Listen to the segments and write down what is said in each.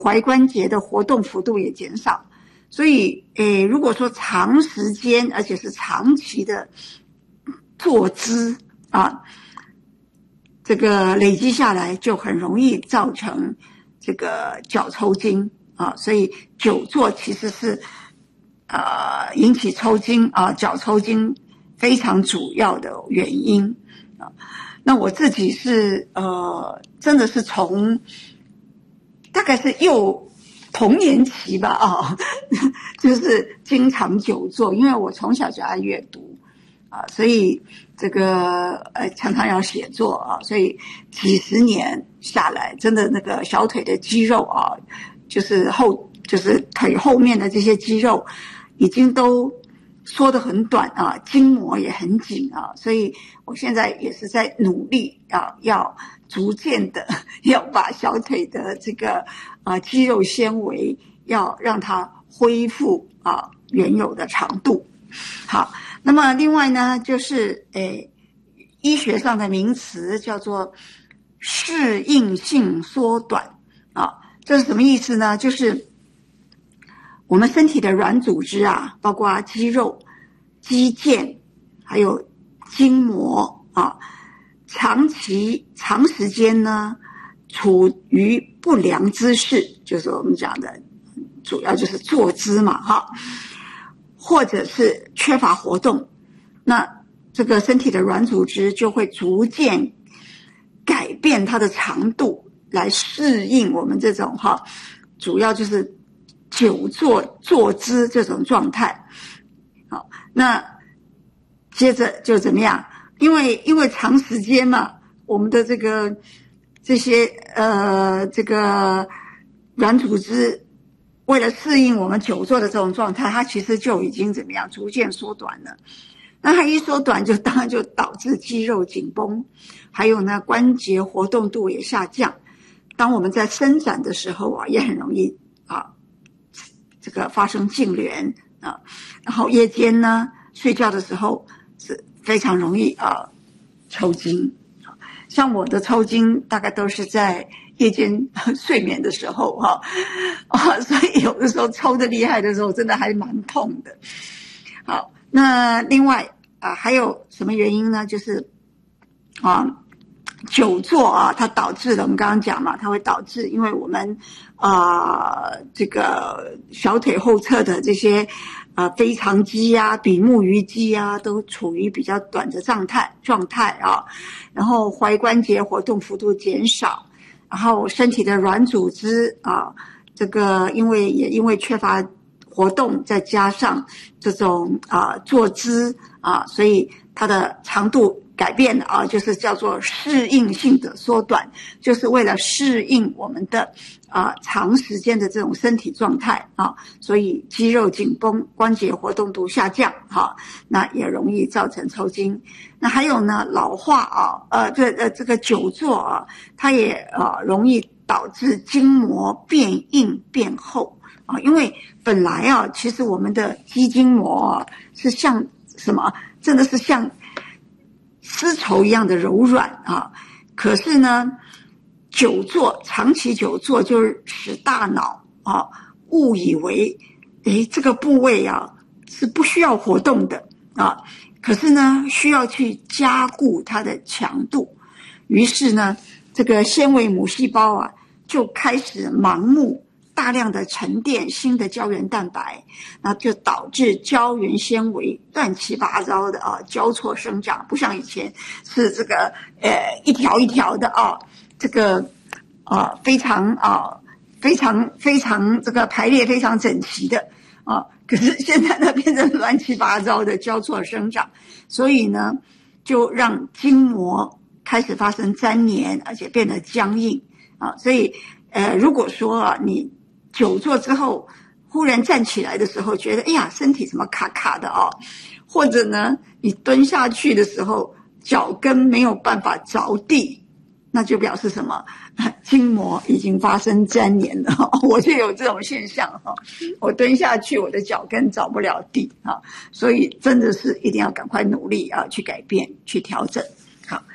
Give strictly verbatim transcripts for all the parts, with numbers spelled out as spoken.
踝关节的活动幅度也减少。所以诶，如果说长时间而且是长期的坐姿啊，这个累积下来就很容易造成这个脚抽筋啊，所以久坐其实是呃引起抽筋啊脚抽筋非常主要的原因啊。那我自己是呃真的是从大概是幼童年期吧啊，就是经常久坐，因为我从小就爱阅读啊，所以这个呃常常要写作啊，所以几十年下来，真的那个小腿的肌肉啊，就是后就是腿后面的这些肌肉已经都缩得很短啊，筋膜也很紧啊，所以我现在也是在努力啊，要逐渐的要把小腿的这个啊肌肉纤维要让它恢复啊原有的长度。好，那么另外呢，就是诶医学上的名词叫做适应性缩短啊，这是什么意思呢？就是我们身体的软组织啊，包括肌肉、肌腱，还有筋膜啊，长期长时间呢处于不良姿势，就是我们讲的主要就是坐姿嘛哈，或者是缺乏活动，那这个身体的软组织就会逐渐改变它的长度来适应我们这种哈，主要就是久坐坐姿这种状态。好，那接着就怎么样？因为因为长时间嘛，我们的这个这些呃这个软组织为了适应我们久坐的这种状态，它其实就已经怎么样逐渐缩短了。那它一缩短，就当然就导致肌肉紧绷，还有呢关节活动度也下降。当我们在伸展的时候啊，也很容易啊这个发生痉挛啊。然后夜间呢睡觉的时候是非常容易啊抽筋。像我的抽筋大概都是在夜间睡眠的时候哈啊，所以有的时候抽得厉害的时候真的还蛮痛的。好，那另外啊还有什么原因呢？就是啊久坐啊，它导致了我们刚刚讲嘛，它会导致因为我们啊、呃、这个小腿后侧的这些啊、呃、腓肠肌啊、比目鱼肌啊都处于比较短的状态状态啊，然后踝关节活动幅度减少，然后身体的软组织啊，这个因为也因为缺乏活动，再加上这种啊坐姿啊，所以它的长度改变了啊，就是叫做适应性的缩短，就是为了适应我们的啊长时间的这种身体状态啊，所以肌肉紧绷，关节活动度下降哈，那也容易造成抽筋。那还有呢，老化啊，呃，这呃这个久坐啊，它也啊容易导致筋膜变硬变厚啊，因为本来啊，其实我们的肌筋膜啊是像什么，真的是像丝绸一样的柔软啊，可是呢，久坐长期久坐就使大脑啊误以为，诶，这个部位啊是不需要活动的啊，可是呢需要去加固它的强度，于是呢，这个纤维母细胞啊就开始盲目大量的沉淀新的胶原蛋白，那就导致胶原纤维乱七八糟的啊交错生长，不像以前是这个呃一条一条的啊，这个啊非常啊非常非常这个排列非常整齐的啊，可是现在呢变成乱七八糟的交错生长，所以呢就让筋膜开始发生粘连，而且变得僵硬啊，所以呃如果说啊你久坐之后忽然站起来的时候觉得哎呀身体怎么卡卡的啊，或者呢你蹲下去的时候脚跟没有办法着地，那就表示什么？筋膜已经发生粘连了。我就有这种现象哈，我蹲下去我的脚跟着不了地所以真的是一定要赶快努力啊去改变去调整。好，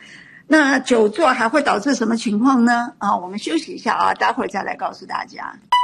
那久坐还会导致什么情况呢？啊，我们休息一下啊，待会儿再来告诉大家。